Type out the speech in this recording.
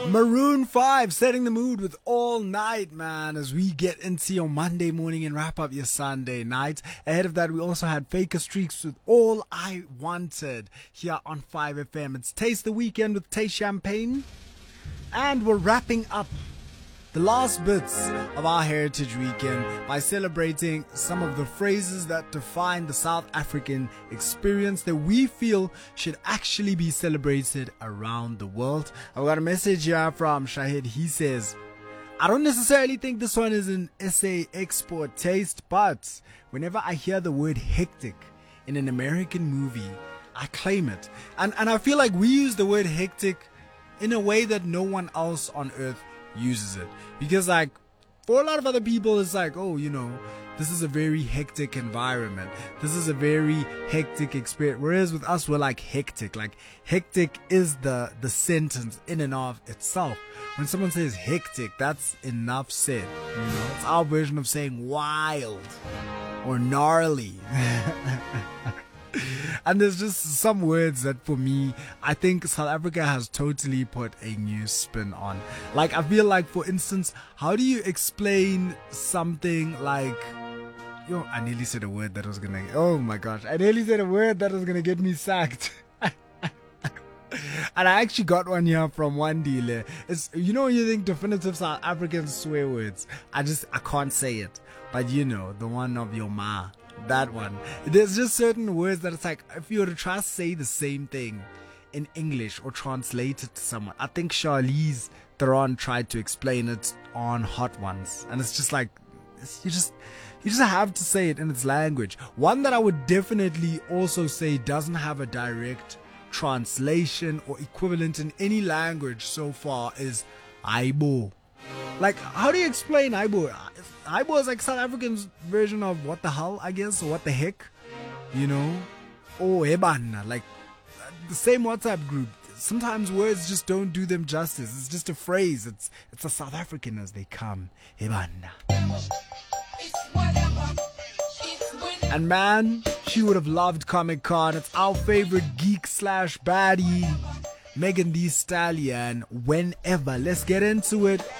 Maroon 5 setting the mood with All Night, man, as we get into your Monday morning and wrap up your Sunday night. Ahead of that, we also had Faker Streaks with All I Wanted here on 5FM. It's Taste the Weekend with Taste Champagne. And we're wrapping up the last bits of our Heritage Weekend by celebrating some of the phrases that define the South African experience that we feel should actually be celebrated around the world. I've got a message here from Shahid. He says, I don't necessarily think this one is an SA export taste, but whenever I hear the word hectic in an American movie, I claim it. And I feel like we use the word hectic in a way that no one else on earth uses it, because like for a lot of other people it's like, oh, you know, this is a very hectic environment, this is a very hectic experience, whereas with us we're like hectic is the sentence in and of itself. When someone says hectic, that's enough said, you know. It's our version of saying wild or gnarly. And there's just some words that for me, I think South Africa has totally put a new spin on. Like, I feel like, for instance, how do you explain something like, I nearly said a word that was gonna, oh my gosh, I nearly said a word that was gonna get me sacked. And I actually got one here from one dealer. It's, you know, when you think definitive South African swear words, I can't say it. But you know, the one of your ma. That one. There's just certain words that it's like, if you were to try to say the same thing in English or translate it to someone. I think Charlize Theron tried to explain it on Hot Ones, and it's just like, you just have to say it in its language. One that I would definitely also say doesn't have a direct translation or equivalent in any language so far is Aibo. Like, how do you explain Aibo? Aibo is like South African's version of what the hell, I guess, or what the heck, you know? Oh, ebana, like the same WhatsApp group. Sometimes words just don't do them justice. It's just a phrase. It's a South African as they come. Ebana. And man, she would have loved Comic-Con. It's our favorite geek / baddie, Megan Thee Stallion. Whenever. Let's get into it.